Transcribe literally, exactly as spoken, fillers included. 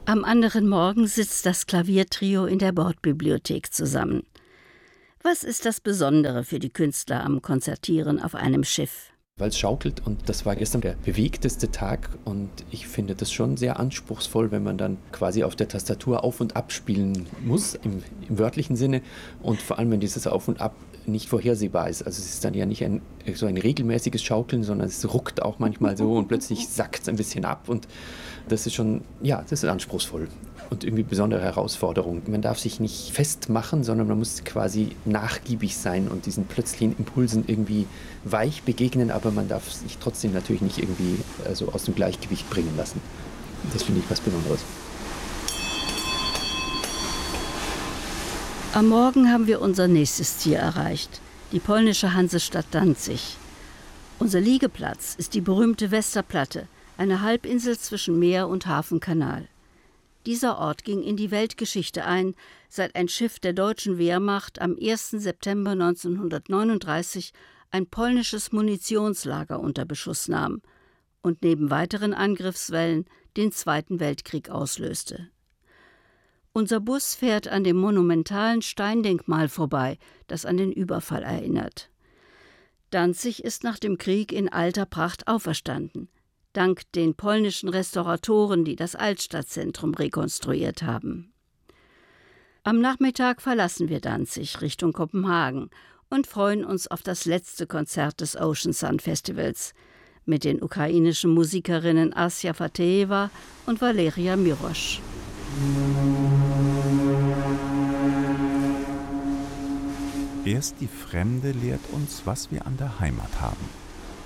Am anderen Morgen sitzt das Klaviertrio in der Bordbibliothek zusammen. Was ist das Besondere für die Künstler am Konzertieren auf einem Schiff? Weil es schaukelt, und das war gestern der bewegteste Tag, und ich finde das schon sehr anspruchsvoll, wenn man dann quasi auf der Tastatur auf und ab spielen muss, im, im wörtlichen Sinne, und vor allem, wenn dieses Auf und Ab nicht vorhersehbar ist. Also es ist dann ja nicht ein, so ein regelmäßiges Schaukeln, sondern es ruckt auch manchmal so und plötzlich sackt es ein bisschen ab, und das ist schon, ja, das ist anspruchsvoll und irgendwie besondere Herausforderung. Man darf sich nicht festmachen, sondern man muss quasi nachgiebig sein und diesen plötzlichen Impulsen irgendwie weich begegnen, aber man darf sich trotzdem natürlich nicht irgendwie also aus dem Gleichgewicht bringen lassen. Das finde ich was Besonderes. Am Morgen haben wir unser nächstes Ziel erreicht, die polnische Hansestadt Danzig. Unser Liegeplatz ist die berühmte Westerplatte, eine Halbinsel zwischen Meer und Hafenkanal. Dieser Ort ging in die Weltgeschichte ein, seit ein Schiff der deutschen Wehrmacht am ersten September neunzehnhundertneununddreißig ein polnisches Munitionslager unter Beschuss nahm und neben weiteren Angriffswellen den Zweiten Weltkrieg auslöste. Unser Bus fährt an dem monumentalen Steindenkmal vorbei, das an den Überfall erinnert. Danzig ist nach dem Krieg in alter Pracht auferstanden, dank den polnischen Restauratoren, die das Altstadtzentrum rekonstruiert haben. Am Nachmittag verlassen wir Danzig Richtung Kopenhagen und freuen uns auf das letzte Konzert des Ocean Sun Festivals mit den ukrainischen Musikerinnen Asia Fateeva und Valeria Mirosch. Erst die Fremde lehrt uns, was wir an der Heimat haben.